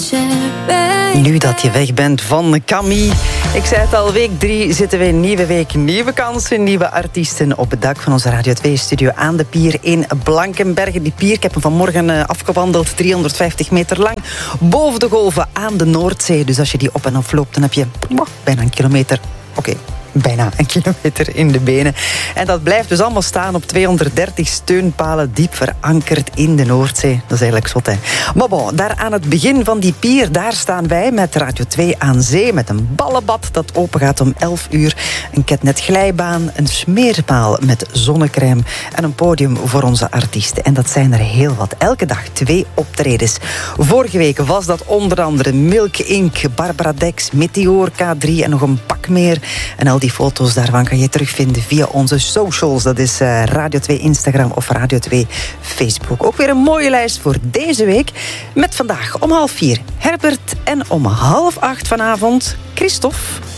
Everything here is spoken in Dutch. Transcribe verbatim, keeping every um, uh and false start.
Nu dat je weg bent van Camille. Ik zei het al, week drie zitten we in nieuwe week. Nieuwe kansen, nieuwe artiesten op het dak van onze Radio twee-studio aan de pier in Blankenberge. Die pier, ik heb hem vanmorgen afgewandeld, driehonderdvijftig meter lang. Boven de golven aan de Noordzee. Dus als je die op en af loopt, dan heb je oh, bijna een kilometer. Oké. Okay. Bijna een kilometer in de benen. En dat blijft dus allemaal staan op tweehonderddertig steunpalen diep verankerd in de Noordzee. Dat is eigenlijk zot, hè. Maar bon, daar aan het begin van die pier, daar staan wij met Radio twee aan zee, met een ballenbad dat open gaat om elf uur. Een ketnet glijbaan, een smeerpaal met zonnecrème en een podium voor onze artiesten. En dat zijn er heel wat. Elke dag twee optredens. Vorige week was dat onder andere Milk Incorporated, Barbara Dex, Meteor K drie en nog een pak meer. En al die foto's daarvan kan je terugvinden via onze socials. Dat is uh, Radio twee Instagram of Radio twee Facebook. Ook weer een mooie lijst voor deze week. Met vandaag om half vier Herbert en om half acht vanavond Christophe.